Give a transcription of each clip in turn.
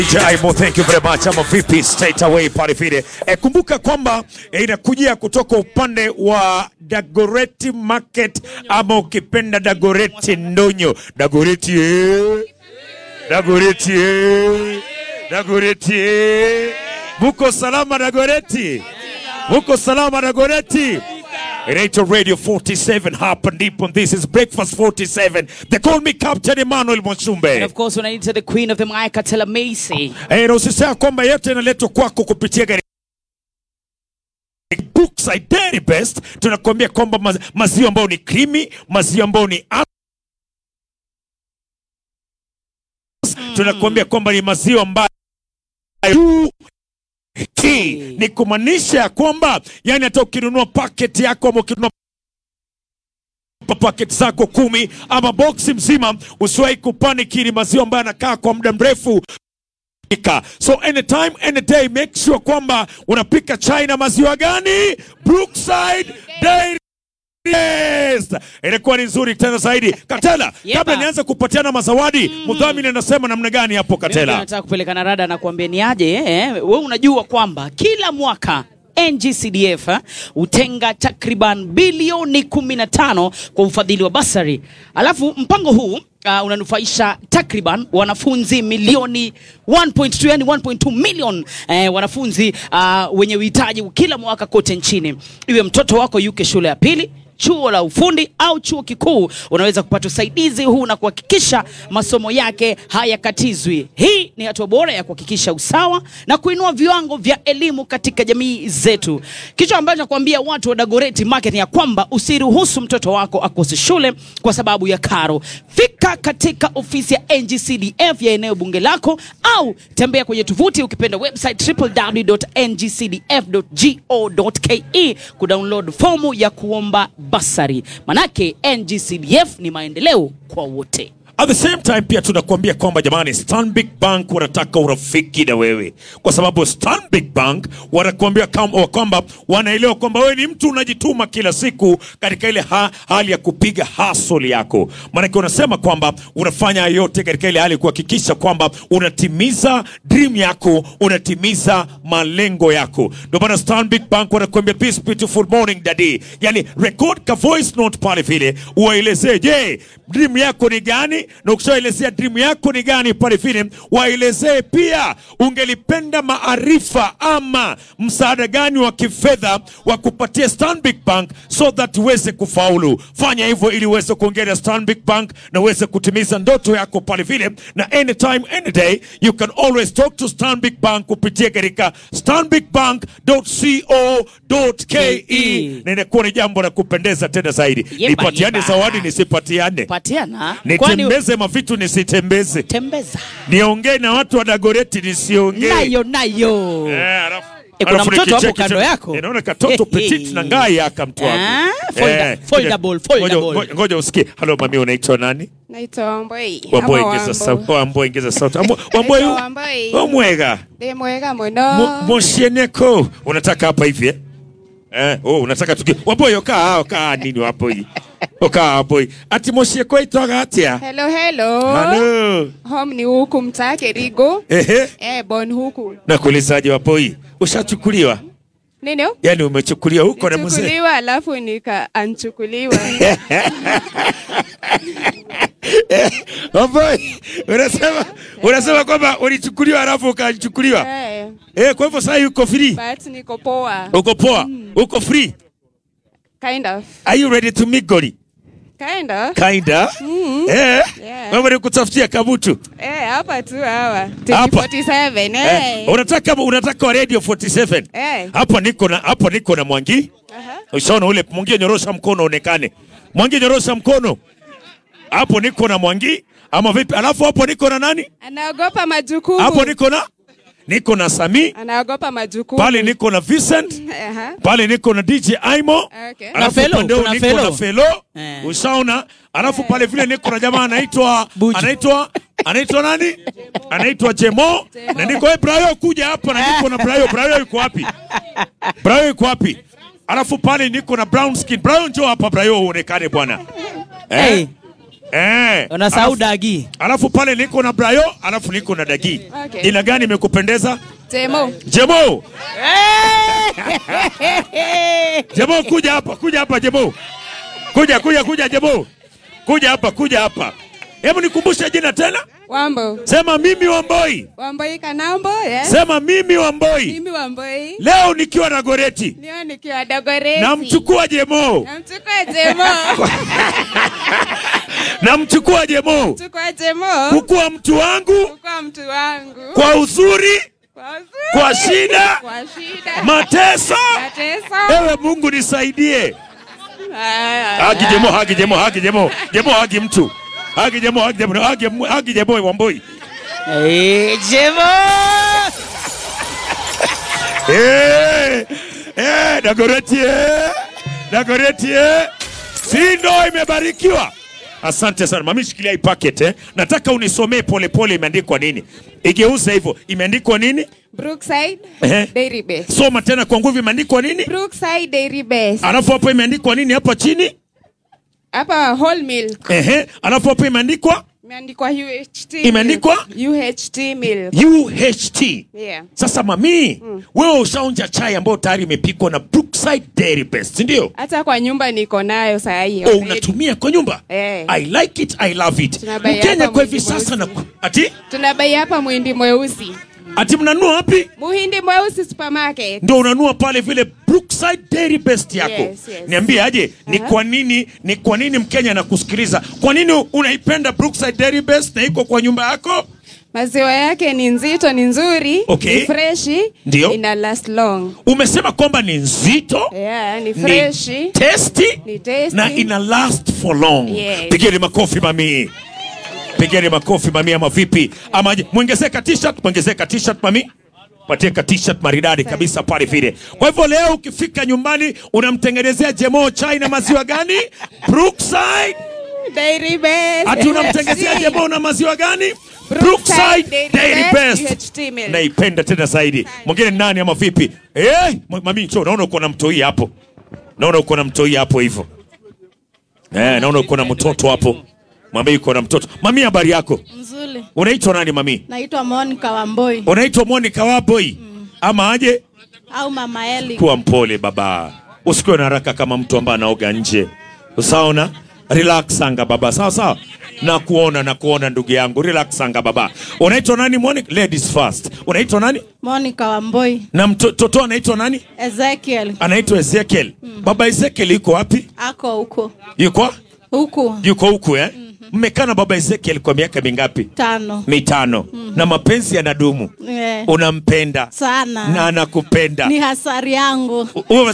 Jaibo, thank you very much. I'm a VP straight away pale vile. Kumbuka kwamba inakujia kutoka upande wa Dagoretti Market ama ukipenda Dagoretti Ndonyo. Dagoretti Dagoretti Dagoretti. Muko salama Dagoretti? Muko salama Dagoretti? Inaitwa Radio 47 hapa ndipo. This is Breakfast 47. They call me Captain Emmanuel Mwashumbe. And of course when I need the queen of the mic, Katela Macy. Na usisahau kwamba yote inaletwa kwako kupitia gari Brookside Dairy Best. Tunakuambia kwamba maziwa ambayo ni creamy, maziwa ambayo ni tunakuambia kwamba ni maziwa ambayo ni kumaanisha kwamba yani hata ukinunua packet yako ama ukinunua packet zako 10 ama boxi mzima usiwahi kupanikiri, maziwa ambayo yanakaa kwa muda mrefu. So anytime, any day, make sure kwamba unapika chai na maziwa gani? Brookside Dairy. Yes! Ilikuwa ni nzuri tena zaidi. Katela, kabla nianze kupatiana mazawadi, mdhamini anasema namna gani hapo Katela? Nataka kupeleka na rada na kuambia ni aje, wewe unajua kwamba kila mwaka NGCDF utenga takriban bilioni 15 kwa ufadhili wa basari. Alafu mpango huu unanufaisha takriban wanafunzi milioni 1.2 yani 1.2 million wanafunzi wenye uhitaji kila mwaka kote nchini. Iwe mtoto wako yuko shule ya pili, chuo la ufundi au chuo kikuu, unaweza kupata usaidizi huu na kuhakikisha masomo yake hayakatizwi. Hii ni hatua bora ya kuhakikisha usawa na kuinua viwango vya elimu katika jamii zetu. Kitu ambacho nakwambia watu wa Dagoretti Market ni ya kwamba usiruhusu mtoto wako akose shule kwa sababu ya karo. Fika katika ofisi ya NGCDF ya eneo bunge lako au tembea kwenye tovuti ukipenda website www.ngcdf.go.ke kudownload fomu ya kuomba basari. Manake NGCDF ni maendeleo kwa wote. At the same time pia tunakuambia kwamba jamani, Stanbic Bank wanataka urafiki na wewe. Kwa sababu Stanbic Bank wanakuambia kwamba wanaelewa kwamba wewe ni mtu unajituma kila siku katika ile hali ya kupiga hustle yako. Maana unasema kwamba unafanya yote katika ile hali kuhakikisha kwamba unatimiza dream yako, unatimiza malengo yako. Ndio maana Stanbic Bank wanakuambia peace beautiful morning daddy. Yani record ka voice note pale vile uwaelezee, je, dream yako ni gani? Na ukishaelezea dream yako ni gani pale vile waelezee pia ungelipenda maarifa ama msaada gani wa kifedha wa kupatia Stanbic Bank so that uweze kufaulu. Fanya hivyo ili uweze kuongea Stanbic Bank na uweze kutimiza ndoto yako pale vile. Na anytime, any day, you can always talk to Stanbic Bank kupitia katika stanbicbank.co.ke. Na inakuwa ni jambo la kupendeza tena zaidi. Nipatiane zawadi nisipatiane? Patiana. Nitembeze mavitu nisitembeze? Tembeza. Niongee na watu wa Dagoretti nisiongee? Nayo. Alafu kuna mtoto hapo kando yako. Naona katoto petit na ngai aka mtu wako. Foldable. Ngoja usikie. Hello mami, unaitwa nani? Naitwa Wamboi. Wamboi, ingeza sauti. Wamboi, ingeza sauti. Wamboi. Omwega. Mwega mno. Mosheneko. Unataka hapa hivi unataka tuki. Wamboi okaa nini hapo hii? Okaa hapo hii. Ati Mosheneko itoga atia? Hello. Home ni huku mtake Rigo. Bon huku. Nakuulizaje hapo hii? Ushachukuliwa? Nini? Yaani umechukuliwa huko na mzee? Chukuliwa alafu anchukuliwa. Wamboi, unasema kwamba ulichukuliwa alafu ukachukuliwa? Kwa hivyo sasa yuko free? But niko poa. Uko poa? Uko free? Kind of. Are you ready to meet Goli? Kinda? Wewe nikutafutia kabutu? Hapa tu hawa. 47. Unataka wa Radio 47? Hapa niko na Mwangi. Ushaona ule Mwangi, nyorosha mkono onekane. Mwangi, nyorosha mkono. Hapo niko na Mwangi ama vipi? Alafu hapo niko na nani? Anaogopa majukumu. Hapo niko na Sami. Anaogopa majukumu. Pale niko na Vincent. Pale niko na DJ Aimo. Na Felo. Niko na Felo. Ushaona? Alafu pale vile niko na jamaa anaitwa nani? Anaitwa Jemo. Na niko Brayo kuja hapa na niko na Brayo. Brayo yuko wapi? Alafu pale niko na Brown Skin. Brayo njoo hapa Brayo uonekane bwana. Unasahau dagi. Alafu pale niko na Brayo, alafu niko na dagi. Okay. Jina gani imekupendeza? Jemo. Jemo. Jemo kuja hapa Jemo. Kuja Jemo. Kuja hapa. Hebu nikumbushe jina tena. Wambo. Sema mimi Wamboi. Wamboi Kanambo, yes. Sema mimi Wamboi. Mimi Wamboi. Leo nikiwa na Goreti. Leo nikiwa Dagoreti. Namchukua Jemo. Namchukua Jemo. Kukua mtu wangu. Kwa uzuri. Kwa shida. Mateso. Ewe Mungu nisaidie. Hagi Jemo. Jemo hagi mtu. Hagi Jemo Wamboi. Jemo. Dagoreti. Sindo imebarikiwa. Asante sana. Mami shikilia hii packet Nataka unisomee pole imeandikwa nini. Igeuza hivyo. Imeandikwa nini? Brookside Dairy Best. Soma tena kwa nguvu imeandikwa nini? Brookside Dairy Best. Alafu hapo imeandikwa nini hapa chini? Hapa whole milk. Alafu hapo imeandikwa? Imeandikwa UHT. Imeandikwa? UHT milk. UHT. Yeah. Sasa mami, wewe ushaonja chai ambayo tayari imepikwa na Brookside Dairy Best, ndio? Hata kwa nyumba niko nayo saa hii. Unatumia kwa nyumba? I like it, I love it. Mkenya kwa hivi sasa na ati? Tunabai hapa Muhindi Mweusi. Ati mnanua wapi? Muhindi Mweusi supermarket. Ndio unanua pale vile Brookside Dairy Best yako. Yes. Niambie aje, ni kwa nini Mkenya anakusikiliza? Kwa nini unaipenda Brookside Dairy Best na iko kwa nyumba yako? Maziwa yake ni nzito, ni nzuri, ni fresh, ina last long. Umesema kwamba ni nzito, ni fresh, ni tasty, na ina last for long. Yes. Pigeni makofi mami ama vipi? Ama muongezeka t-shirt mami. Patika t-shirt maridadi kabisa pale vile. Kwa hivyo leo ukifika nyumbani unamtengenezea Jemo chai na maziwa gani? Brookside Dairy Best. Ati unamtengenezea Jemo na maziwa gani? Brookside Dairy Best. Naipenda tena zaidi. Mwingine nani ama vipi? Mami njoo, naona uko na mtoi hapo. Hivyo. Naona uko na mtoto hapo. Mami yuko na mtoto. Mami habari yako? Mzuri. Unaitwa nani mami? Naitwa Monica Wamboi. Unaitwa Monica Wamboi? Ama aje? Au Mama Eli. Kuwa mpole baba. Usikuwe na haraka kama mtu ambaye anaoga nje. Usaona? Relax anga baba. Sawa. Na kuona ndugu yangu. Relax anga baba. Unaitwa nani Monica? Ladies first. Unaitwa nani? Monica Wamboi. Na mtoto anaitwa nani? Ezekiel. Anaitwa Ezekiel. Baba Ezekiel yuko wapi? Ako huko. Yuko huku Mmekaa na baba Ezekiel kwa miaka mingapi? 5. Na mapenzi yanadumu. Unampenda sana na anakupenda. Ni hasari yangu.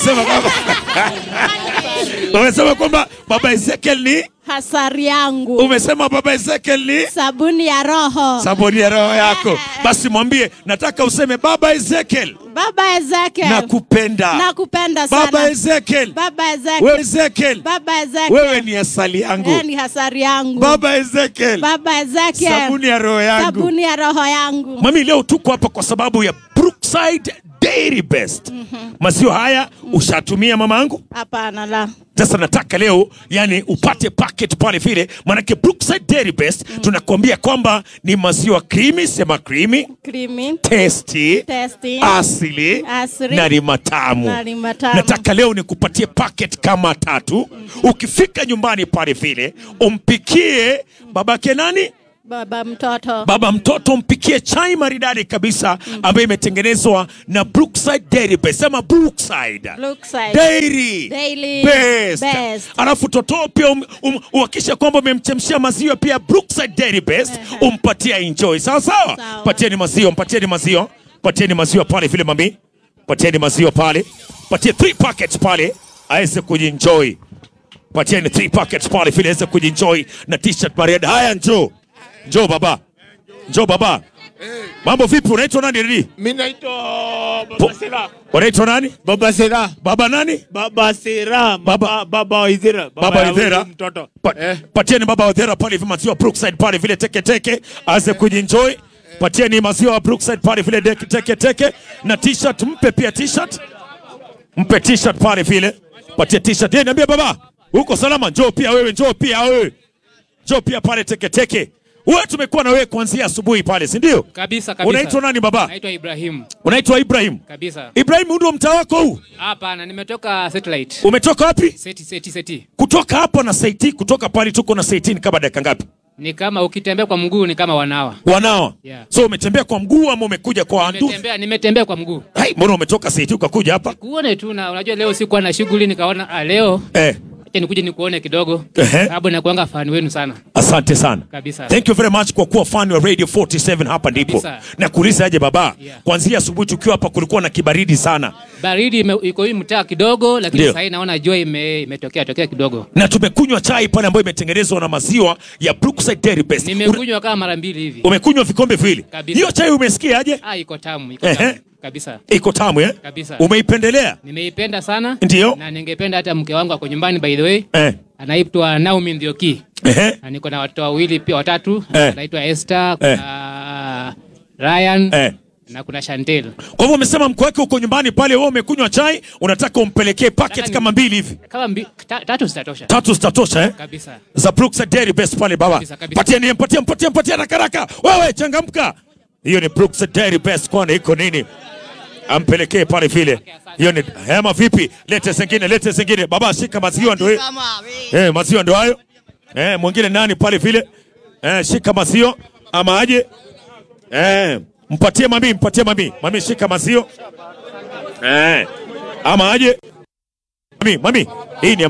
Umesema kwamba baba Ezekiel ni hasari yangu. Umesema baba Ezekiel ni sabuni ya roho. Sabuni ya roho yako. Basi mwambie nataka useme baba Ezekiel. Baba Ezekiel. Nakupenda sana. Baba Ezekiel. Wewe Ezekiel. Baba Ezekiel. Wewe ni asali yangu. Wewe ni hasari yangu. Baba Ezekiel. Sabuni ya roho yangu. Mami leo tuko hapa kwa sababu ya Brookside Dairy Best. Maziwa haya ushatumia mamangu? Hapana la. Sasa nataka leo upate packet pale vile, manake Brookside Dairy Best tunakuambia kwamba ni maziwa creamy, sema creamy, tasty, asili na ni matamu. Nataka leo nikupatie packet kama 3. Ukifika nyumbani pale vile umpikie babake nani? Baba mtoto mpikie chai maridadi kabisa ambayo imetengenezwa na Brookside Dairy Best. Sema Brookside Dairy Best. Alafu toto pia uhakisha kwamba umemchemshia maziwa pia Brookside Dairy Best. Umpatia enjoy. Sawa. Patieni maziwa pale vile mami. Patieni maziwa pale. Patie 3 packets pale aweze kujienjoy. Patieni 3 packets pale vile aweze kujienjoy na t-shirt maridadi. Haya njoo baba. Mambo vipi? Unaitwa nani? Mimi naitwa Baba Sera. Unaitwa nani? Baba Sera. Baba nani? Baba Sera. Baba Waithera. Baba Waithera. Mtoto. Patieni baba Waithera pale hivi maziwa Brookside pale vile teke aze kujienjoy. Patieni maziwa Brookside pale vile teke na t-shirt mpe pia t-shirt. Mpe t-shirt pale vile. Patie t-shirt. Niambia baba, uko salama? Njoo pia wewe. Jo pia pale Teketeke. Wewe tumekuwa na wewe kuanzia asubuhi pale, si ndio? Kabisa kabisa. Unaitwa nani baba? Naitwa Ibrahim. Unaitwa Ibrahim? Kabisa. Ibrahim, ndio mtaa wako huu? Hapana, nimetoka Satellite. Umetoka wapi? Seti. Kutoka hapo na Saiti, kutoka pale tuko na Saiti ni kama dakika ngapi? Ni kama ukitembea kwa mguu ni kama wanawa. Yeah. So umetembea kwa mguu ama umekuja kwa andu? Nimetembea kwa mguu. Hai, mbona umetoka Saiti ukakuja hapa? Kuone tu, na unajua leo sikuwa na shughuli, nikaona leo acha nikuje nikuone kidogo. Sababu nakuanga fan wenu sana. Asante sana. Kabisa. Thank you very much kwa kuwa fan wa Radio 47 hapa ndipo. Na kuuliza aje baba, kuanzia asubuhi tukiwa hapa kulikuwa na kibaridi sana. Baridi iko hii mtaa kidogo, lakini sasa hivi naona jua imetokea kidogo. Na tumekunywa chai pale ambayo imetengenezwa na maziwa ya Brookside Dairy Best. Nimekunywa kama mara 2 hivi. Umekunywa vikombe viwili? Hiyo chai umesikia aje? Iko tamu, kabisa. Iko tamu Kabisa. Umeipendelea? Nimeipenda sana. Ndio. Na ningependa hata mke wangu ako nyumbani by the way. Anaitwa Naomi Ndioki. Na niko na watoto wawili pia watatu. Anaitwa Esther, Ryan. Na kuna Chantel. Kwa hivyo umesema mko wake uko nyumbani pale, wewe umekunywa chai, unataka umpelekee packet kama 2 hivi. Kama 3 zitatosha. 3 zitatosha Kabisa. Za Brookside Dairy Best pale baba. Patia haraka. Wewe changamka. Hiyo ni Brookside Dairy Best, kwani iko nini? Ampelekee pale vile. Hiyo ni hema vipi? Lete zingine. Baba shika maziwa ndio hiyo. Maziwa ndio hayo. Mwingine nani pale vile? Shika maziwa ama aje? Mpatie mami. Mami shika maziwa. Ama aje? Mami. Hii ni ya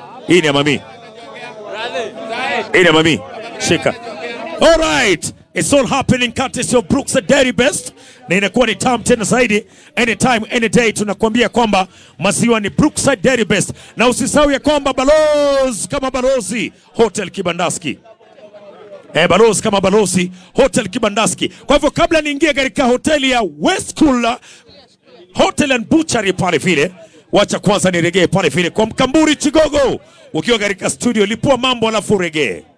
mami. Shika. All right. It's all happening courtesy of Brookside Dairy Best. Na inakuwa ni tamu tena zaidi. Anytime, any day tunakuambia kwamba maziwa ni Brookside Dairy Best. Na usisahau ya kwamba balozi kama balozi Hotel Kibandaski. Balozi kama balozi Hotel Kibandaski. Kwa hivyo kabla niingie katika hoteli ya West Cool Hotel and Butchery pale vile, wacha kwanza niregee pale vile kwa Mkamburi Chigogo. Ukiwa katika studio lipua mambo alafu regee.